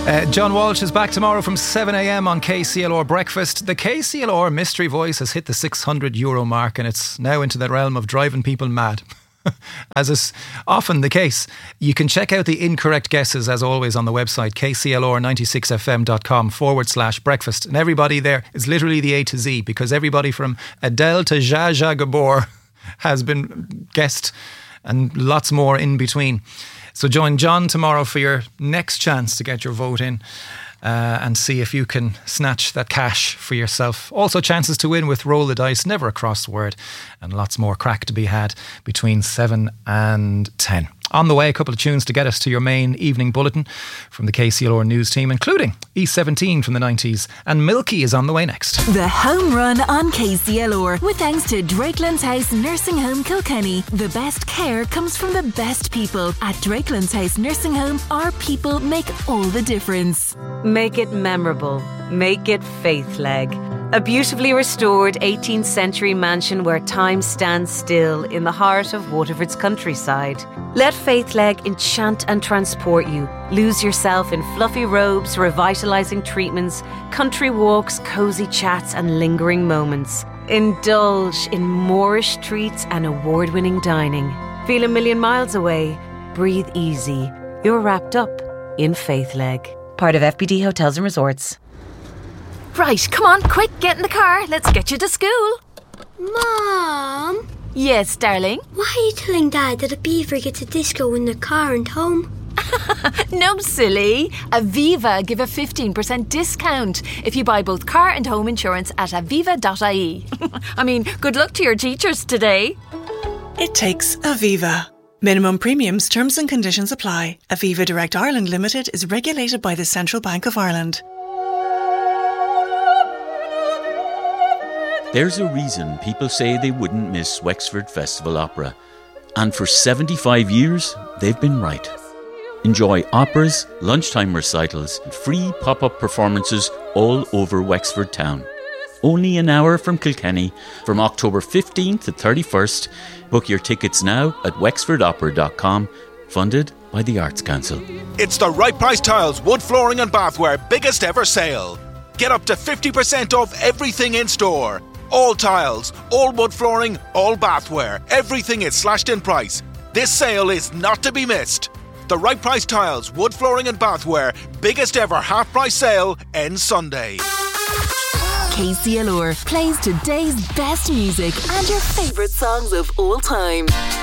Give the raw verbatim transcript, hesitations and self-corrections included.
Uh, John Walsh is back tomorrow from seven a.m. on K C L R Breakfast. The K C L R mystery voice has hit the six hundred euro mark, and it's now into the realm of driving people mad. As is often the case. You can check out the incorrect guesses as always on the website k c l r ninety-six f m dot com forward slash breakfast, and everybody there is literally the A to Z, because everybody from Adele to Zsa Zsa Gabor has been guessed, and lots more in between. So join John tomorrow for your next chance to get your vote in. Uh, and see if you can snatch that cash for yourself. Also chances to win with Roll the Dice, never a crossword, and lots more crack to be had between seven and ten. On the way, a couple of tunes to get us to your main evening bulletin from the K C L R news team, including E seventeen from the nineties, and Milky is on the way next. The Home Run on K C L R, with thanks to Drakelands House Nursing Home Kilkenny. The best care comes from the best people. At Drakelands House Nursing Home, our people make all the difference. Make it memorable. Make it Faithleg. A beautifully restored eighteenth century mansion where time stands still in the heart of Waterford's countryside. Let Faithleg enchant and transport you. Lose yourself in fluffy robes, revitalising treatments, country walks, cosy chats and lingering moments. Indulge in Moorish treats and award-winning dining. Feel a million miles away. Breathe easy. You're wrapped up in Faithleg. Part of F B D Hotels and Resorts. Right, come on, quick, get in the car. Let's get you to school. Mom? Yes, darling? Why are you telling Dad that a beaver gets a disco in the car and home? No, silly. Aviva give a fifteen percent discount if you buy both car and home insurance at aviva dot I E. I mean, good luck to your teachers today. It takes Aviva. Minimum premiums, terms and conditions apply. Aviva Direct Ireland Limited is regulated by the Central Bank of Ireland. There's a reason people say they wouldn't miss Wexford Festival Opera. And for seventy-five years, they've been right. Enjoy operas, lunchtime recitals, and free pop-up performances all over Wexford town. Only an hour from Kilkenny, from October fifteenth to thirty-first. Book your tickets now at wexford opera dot com, funded by the Arts Council. It's the Right Price Tiles Wood Flooring and Bathware biggest ever sale. Get up to fifty percent off everything in store. All tiles, all wood flooring, all bathware. Everything is slashed in price. This sale is not to be missed. The Right Price Tiles Wood Flooring and Bathware biggest ever half price sale ends Sunday. K C L R plays today's best music and your favourite songs of all time.